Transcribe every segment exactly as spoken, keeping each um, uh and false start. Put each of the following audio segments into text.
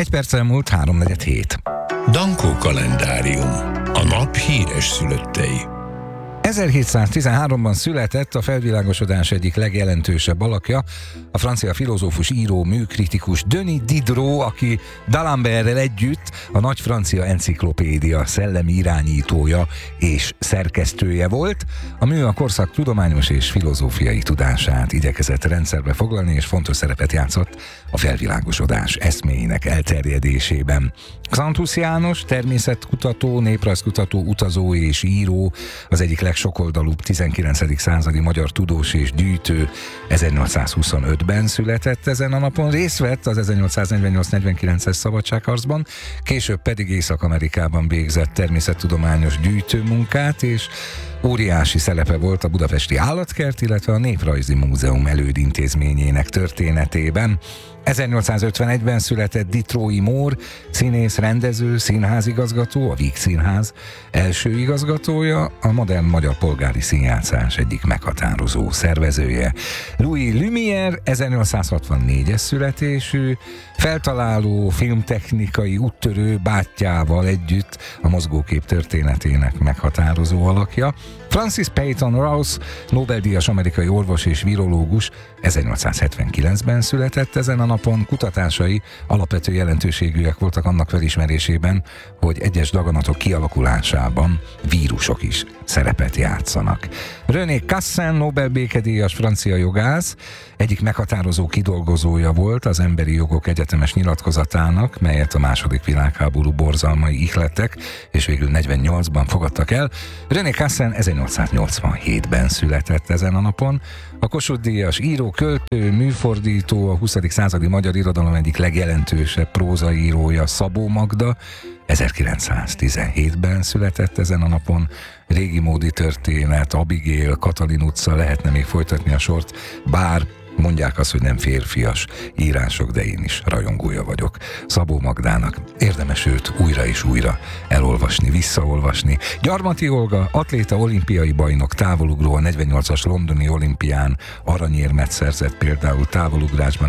Egy perc elmúlt háromnegyed hét. Dankó kalendárium. A nap híres szülöttei. ezerhétszáztizenháromban született a felvilágosodás egyik legjelentősebb alakja, a francia filozófus, író, műkritikus Denis Diderot, aki D'Alembertrel együtt a nagy francia enciklopédia szellemi irányítója és szerkesztője volt. A mű a korszak tudományos és filozófiai tudását igyekezett rendszerbe foglalni, és fontos szerepet játszott a felvilágosodás eszméinek elterjedésében. Xanthus János, természetkutató, néprajzkutató, utazó és író, az egyik legsokoldalúbb tizenkilencedik századi magyar tudós és gyűjtő, ezernyolcszázhuszonötben született ezen a napon, részt vett az ezernyolcszáznegyvennyolc negyvenkilences szabadságharcban, később pedig Észak-Amerikában végzett természettudományos gyűjtőmunkát, és óriási szerepe volt a Budapesti Állatkert, illetve a Néprajzi Múzeum elődintézményének történetében. ezernyolcszázötvenegyben született Diderot Mór, színész, rendező, színházigazgató, a Víg Színház első igazgatója, a modern magyar polgári színjátszás egyik meghatározó szervezője. Louis Lumière, ezernyolcszázhatvannégyes születésű, feltaláló, filmtechnikai úttörő, bátyjával együtt a mozgókép történetének meghatározó alakja. Francis Peyton Rouse, Nobel-díjas amerikai orvos és virológus, ezernyolcszázhetvenkilencben született ezen a napon. Kutatásai alapvető jelentőségűek voltak annak felismerésében, hogy egyes daganatok kialakulásában vírusok is szerepet játszanak. René Cassin, Nobel békedíjas francia jogász, egyik meghatározó kidolgozója volt az Emberi Jogok Egyetemes Nyilatkozatának, melyet a második világháború borzalmai ihlettek, és végül negyvennyolcban fogadtak el. René Cassin ezernyolcszáznyolcvanhétben született ezen a napon. A Kossuth-díjas író, költő, műfordító, a huszadik századi magyar irodalom egyik legjelentősebb prózaírója, Szabó Magda, ezerkilencszáztizenhétben született ezen a napon. Régi módi történet, Abigail, Katalin utca, lehetne még folytatni a sort, bár mondják azt, hogy nem férfias írások, de én is rajongója vagyok Szabó Magdának. Érdemes őt újra és újra elolvasni, visszaolvasni. Gyarmati Olga, atléta, olimpiai bajnok, távolugró, a negyvennyolcas londoni olimpián aranyérmet szerzett például távolugrásban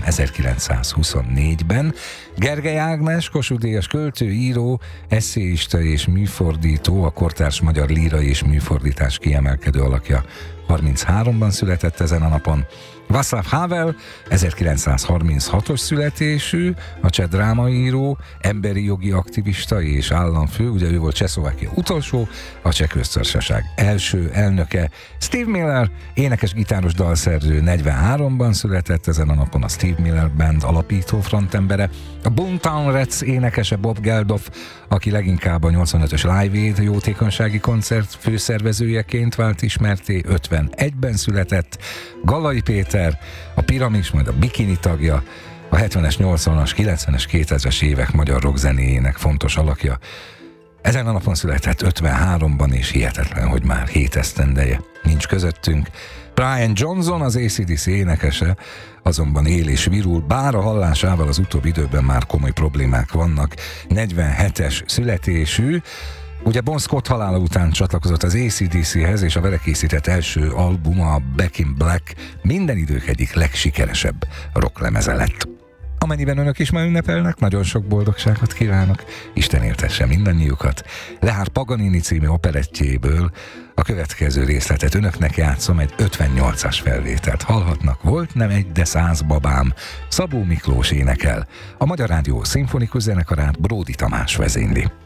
ezerkilencszázhuszonnégyben. Gergely Ágnes, Kossuth-díjas költő, író, esszéista és műfordító, a kortárs magyar líra és műfordítás kiemelkedő alakja, harmincháromban született ezen a napon. Václav Havel, ezerkilencszázharminchatos születésű, a cseh drámaíró, emberi jogi aktivista és államfő, ugye ő volt Csehszlovákia utolsó, a Cseh Köztársaság első elnöke. Steve Miller, énekes, gitáros, dalszerző, negyvenháromban született ezen a napon, a Steve Miller Band alapító frontembere. A Boomtown Rats énekese Bob Geldof, aki leginkább a nyolcvanötös Live Aid jótékonysági koncert főszervezőjeként vált ismerté, ötvenegyben született. Gallai Péter, a Piramis, majd a Bikini tagja, a hetvenes, nyolcvanas, kilencvenes, kétezres évek magyar rockzenéjének fontos alakja. Ezen a napon született ötvenháromban, és hihetetlen, hogy már hét esztendeje nincs közöttünk. Brian Johnson, az á cé dé cé énekese, azonban él és virul, bár a hallásával az utóbbi időben már komoly problémák vannak. negyvenhetes születésű, ugye Bon Scott halála után csatlakozott az á cé dé céhez, és a vele készített első albuma, a Back in Black, minden idők egyik legsikeresebb rocklemeze lett. Amennyiben önök is ma ünnepelnek, nagyon sok boldogságot kívánok, Isten éltesse mindannyiukat. Lehár Paganini című operettjéből a következő részletet önöknek játszom, egy ötvennyolcas felvételt hallhatnak. Volt nem egy, de száz babám, Szabó Miklós énekel. A Magyar Rádió szimfonikus zenekarát Bródi Tamás vezényli.